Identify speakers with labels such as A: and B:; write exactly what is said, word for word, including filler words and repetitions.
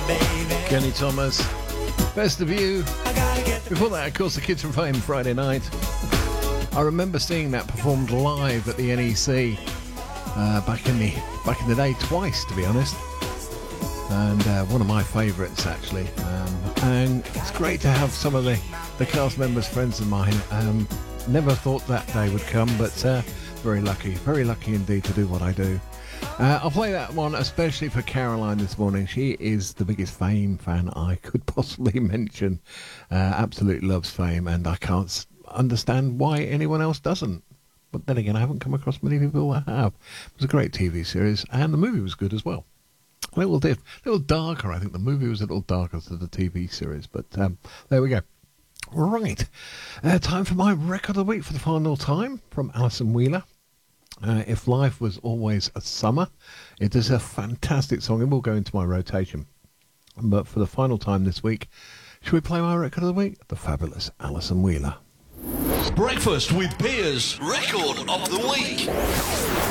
A: Kenny Thomas, Best of You. Before that, of course, the Kids from Fame, Friday Night. I remember seeing that performed live at the N E C uh, back in the back in the day, twice, to be honest. And uh, one of my favourites, actually. Um, and it's great to have some of the, the cast members, friends of mine. Um, never thought that day would come, but uh, very lucky, very lucky indeed to do what I do. Uh, I'll play that one especially for Caroline this morning. She is the biggest Fame fan I could possibly mention. Uh, absolutely loves Fame, and I can't understand why anyone else doesn't. But then again, I haven't come across many people that have. It was a great T V series, and the movie was good as well. A little, diff, a little darker, I think. The movie was a little darker than the T V series, but um, there we go. Right, uh, time for my record of the week for the final time from Alison Wheeler. Uh, If Life Was Always a Summer. It is a fantastic song. It will go into my rotation. But for the final time this week, should we play my record of the week? The fabulous Alison Wheeler.
B: Breakfast with Piers, record of the week.